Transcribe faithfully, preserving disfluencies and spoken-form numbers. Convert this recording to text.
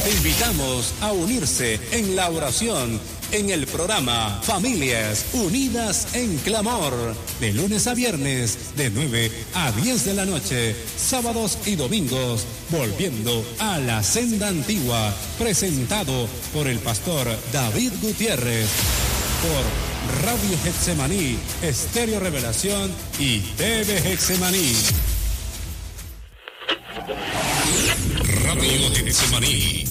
Te invitamos a unirse en la oración en el programa Familias Unidas en Clamor, de lunes a viernes, de nueve a diez de la noche, sábados y domingos, volviendo a la senda antigua, presentado por el pastor David Gutiérrez, por Radio Getsemaní, Estéreo Revelación y T V Getsemaní. Radio Getsemaní.